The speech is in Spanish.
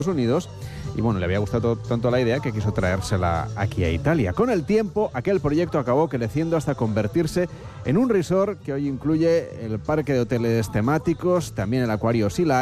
Unidos y bueno, le había gustado tanto la idea que quiso traérsela aquí a Italia. Con el tiempo, aquel proyecto acabó creciendo hasta convertirse en un resort que hoy incluye el parque de hoteles temáticos, también el acuario Sea Life